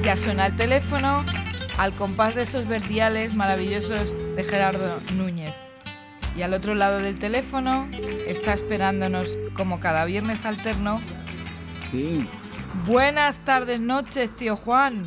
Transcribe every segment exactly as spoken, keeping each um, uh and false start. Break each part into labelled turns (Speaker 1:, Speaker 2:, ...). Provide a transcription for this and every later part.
Speaker 1: Ya suena el teléfono al compás de esos verdiales maravillosos de Gerardo Núñez. Y al otro lado del teléfono está esperándonos, como cada viernes alterno.
Speaker 2: Sí.
Speaker 1: Buenas tardes, noches, tío Juan.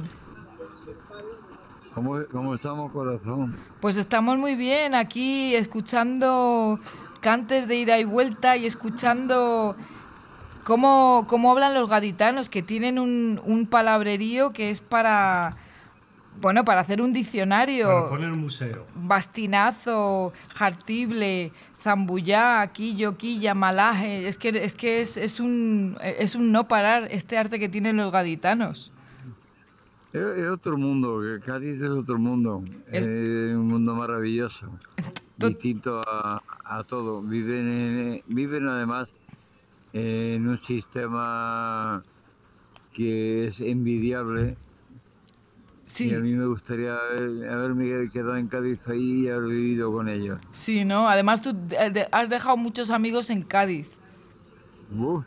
Speaker 2: ¿Cómo, cómo estamos, corazón?
Speaker 1: Pues estamos muy bien aquí, escuchando cantes de ida y vuelta y escuchando cómo, cómo hablan los gaditanos, que tienen un, un palabrerío que es para... Bueno, para hacer un diccionario.
Speaker 3: Para poner un museo.
Speaker 1: Bastinazo, jartible, zambullá, quillo, quilla, malaje. Es que es, que es, es, un, es un no parar este arte que tienen los gaditanos.
Speaker 2: Es, es otro mundo, Cádiz es otro mundo. Es, es un mundo maravilloso, distinto a, a todo. Viven, en, viven además en un sistema que es envidiable.
Speaker 1: Sí.
Speaker 2: Y a mí me gustaría haber, haberme quedado en Cádiz ahí y haber vivido con ellos.
Speaker 1: Sí, ¿no? Además tú has dejado muchos amigos en Cádiz.
Speaker 2: Uf.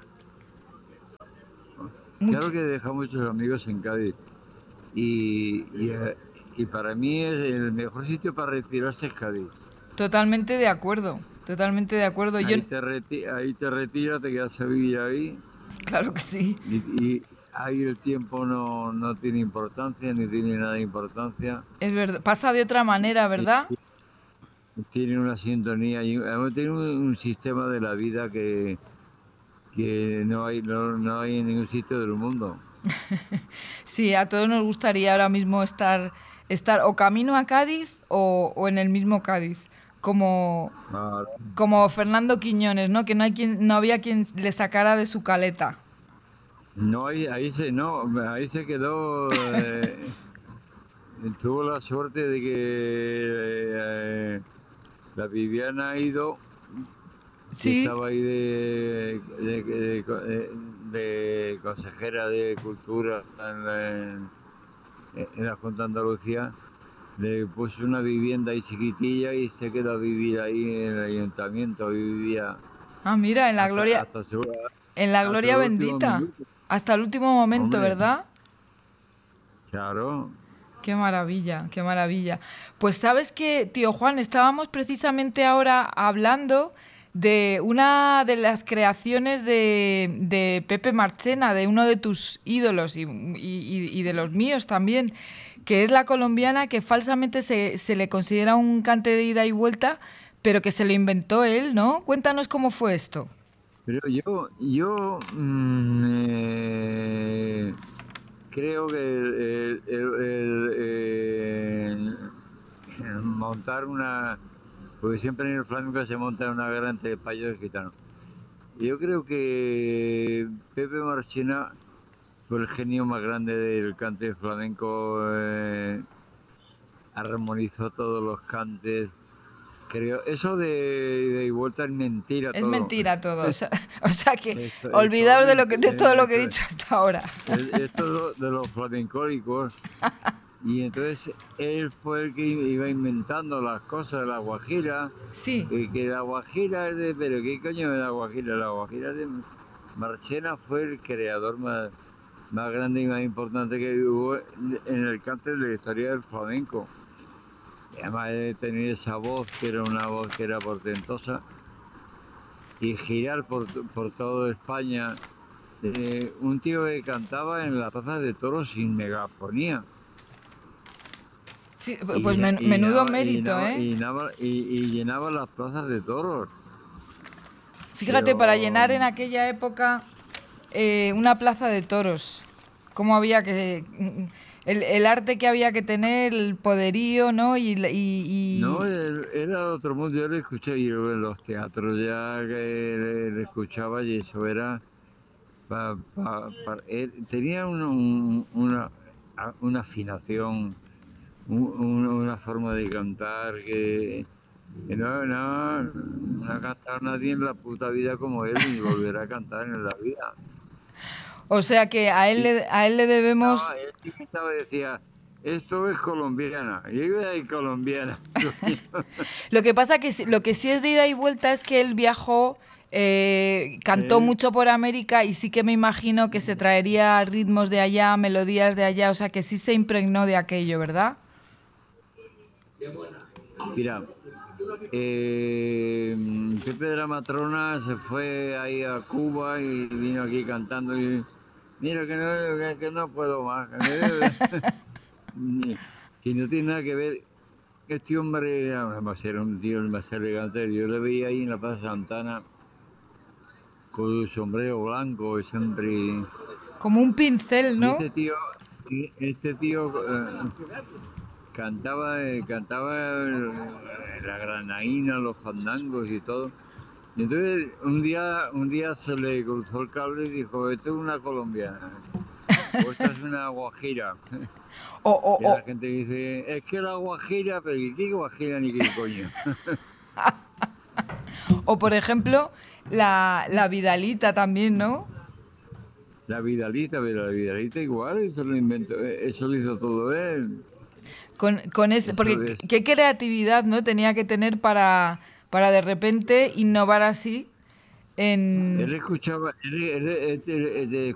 Speaker 2: Much... Claro que he dejado muchos amigos en Cádiz. Y, y, y para mí es el mejor sitio para retirarse es Cádiz.
Speaker 1: Totalmente de acuerdo, totalmente de acuerdo.
Speaker 2: Ahí,
Speaker 1: Yo...
Speaker 2: te, reti ahí te retiras, te quedas a vivir ahí.
Speaker 1: Claro que sí.
Speaker 2: Y, y ahí el tiempo no, no tiene importancia, ni tiene nada de importancia.
Speaker 1: Es verdad, pasa de otra manera, ¿verdad?
Speaker 2: Tiene una sintonía, y tiene un, un sistema de la vida que, que no, hay, no, no hay en ningún sitio del mundo.
Speaker 1: Sí, a todos nos gustaría ahora mismo estar, estar o camino a Cádiz o, o en el mismo Cádiz. Como,
Speaker 2: ah,
Speaker 1: como Fernando Quiñones, ¿no? Que no hay quien, no había quien le sacara de su caleta.
Speaker 2: No, ahí, ahí se no, ahí se quedó. Eh, tuvo la suerte de que eh, la Viviana ha ido.
Speaker 1: Sí.
Speaker 2: Estaba ahí de, de, de, de, de consejera de Cultura en la, en la Junta de Andalucía. Le puso una vivienda ahí chiquitilla y se quedó a vivir ahí en el ayuntamiento. Vivía.
Speaker 1: Ah, mira, en la
Speaker 2: hasta,
Speaker 1: gloria.
Speaker 2: Hasta su,
Speaker 1: en la gloria bendita. Hasta el último momento,
Speaker 2: Hombre,
Speaker 1: ¿verdad?
Speaker 2: Claro.
Speaker 1: Qué maravilla, qué maravilla. Pues sabes que, tío Juan, estábamos precisamente ahora hablando de una de las creaciones de, de Pepe Marchena, de uno de tus ídolos y, y, y de los míos también, que es la colombiana, que falsamente se, se le considera un cante de ida y vuelta, pero que se lo inventó él, ¿no? Cuéntanos cómo fue esto.
Speaker 2: Pero yo, yo mmm, eh, creo que el, el, el, el, el montar una... Porque siempre en el flamenco se monta una guerra entre españoles y gitanos. Yo creo que Pepe Marchena fue el genio más grande del cante flamenco. Eh, armonizó todos los cantes. Creo, eso de, de vuelta es mentira
Speaker 1: es
Speaker 2: todo.
Speaker 1: Es mentira todo. O sea, o sea que esto, olvidaos esto, de, lo que, de todo lo que he dicho hasta ahora.
Speaker 2: Esto de los flamencólicos. Y entonces él fue el que iba inventando las cosas de la guajira.
Speaker 1: Sí.
Speaker 2: Y que la guajira es de... ¿Pero qué coño es la guajira? La guajira de... Marchena fue el creador más, más grande y más importante que hubo en el cante de la historia del flamenco. Además de tener esa voz, que era una voz que era portentosa, y girar por, por toda España. Eh, un tío que cantaba en la plaza de toros sin megafonía.
Speaker 1: Sí, pues y, men, y menudo llenaba, mérito,
Speaker 2: y llenaba,
Speaker 1: ¿eh?
Speaker 2: Y llenaba, y, y llenaba las plazas de toros.
Speaker 1: Fíjate, Pero... para llenar en aquella época eh, una plaza de toros, cómo había que... El, el arte que había que tener, el poderío, ¿no? Y, y, y...
Speaker 2: No, era otro mundo. Yo le escuché yo en los teatros ya que le, le escuchaba y eso era... Pa, pa, pa, él, tenía un, un, una, una afinación, un, una forma de cantar que, que no, no, no ha cantado nadie en la puta vida como él ni volverá a cantar en la vida.
Speaker 1: O sea que a él, le, a él le debemos...
Speaker 2: No, él sí estaba, decía, esto es colombiana, y yo era colombiana.
Speaker 1: Lo que pasa que lo que sí es de ida y vuelta es que él viajó eh, cantó
Speaker 2: Eh,
Speaker 1: mucho por América y sí que me imagino que se traería ritmos de allá, melodías de allá, o sea que sí se impregnó de aquello, ¿verdad?
Speaker 2: Mira, eh, Pepe de la Matrona se fue ahí a Cuba y vino aquí cantando y mira que no, que, que no puedo más. Que no tiene nada que ver. Este hombre va a ser un tío más elegante. Yo le veía ahí en la Plaza Santana con su sombrero blanco siempre.
Speaker 1: Como un pincel,
Speaker 2: Y
Speaker 1: ¿no?
Speaker 2: este tío, y este tío eh, cantaba, eh, cantaba eh, la granaína, los fandangos y todo. Y entonces un día, un día se le cruzó el cable y dijo, esto es una colombiana, o esta es una guajira.
Speaker 1: O, o,
Speaker 2: Y la
Speaker 1: o,
Speaker 2: gente dice, es que la guajira, pero ¿y qué guajira ni qué coño?
Speaker 1: o por ejemplo, la, la Vidalita también, ¿no?
Speaker 2: La Vidalita, pero la Vidalita igual, eso lo inventó, eh, eso lo hizo todo él.
Speaker 1: Con, con ese,
Speaker 2: Eso
Speaker 1: porque
Speaker 2: es.
Speaker 1: qué creatividad, ¿no? Tenía que tener para, para de repente innovar así
Speaker 2: Él
Speaker 1: en...
Speaker 2: escuchaba, él, él- él- él- él